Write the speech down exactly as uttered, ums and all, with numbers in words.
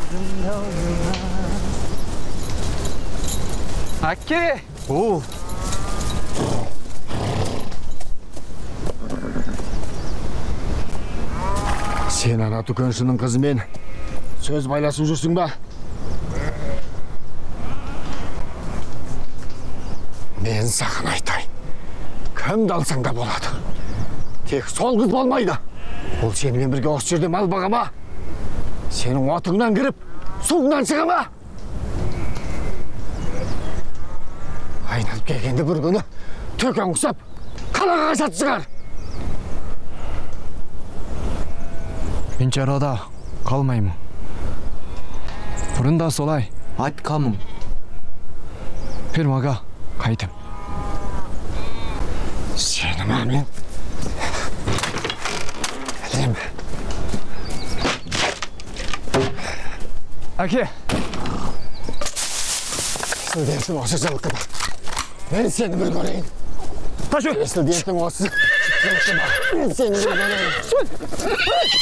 Әке! О! Сен ана дүкеншінің қызымен сөз байласып жүрсің ба? Мен саған айтайын. Кімді алсаң да болады. Тек сол қыз болмайды. Ол сенімен бірге осы жерде мал баға ма? Сенің отыңнан кіріп, суыңнан шыға ма? Айналып келгенде бір күні төкен құсап, қалаға қашат шығар. Мен жарада қалмаймын. Бұрында солай. Айтқамым. Фермаға қайтым. Сені мамин. Әлем. Әке! Сілденсің осы жылқыда. Мен сені бір көрейін. Ташу! Сілденсің осы жылқыда. Мен сені бір көрейін.